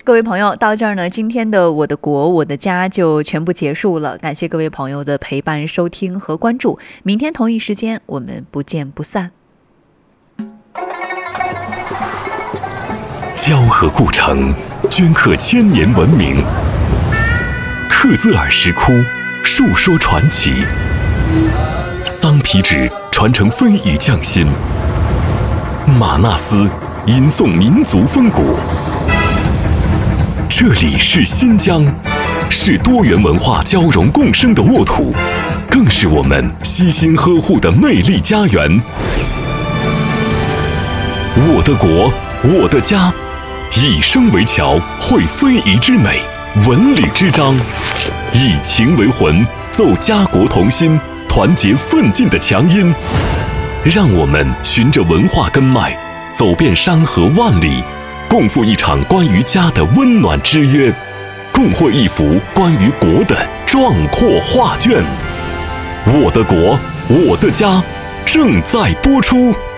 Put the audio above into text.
各位朋友，到这儿呢，今天的我的国我的家就全部结束了。感谢各位朋友的陪伴、收听和关注。明天同一时间，我们不见不散。 交河故城，镌刻千年文明；克孜尔石窟，述说传奇；桑皮纸传承非遗匠心；玛纳斯吟诵民族风骨。这里是新疆，是多元文化交融共生的沃土，更是我们悉心呵护的魅力家园。我的国，我的家，以声为桥，绘非遗之美，文旅之章，以情为魂，奏家国同心，团结奋进的强音。让我们循着文化根脉，走遍山河万里，共赴一场关于家的温暖之约，共绘一幅关于国的壮阔画卷。我的国，我的家，正在播出。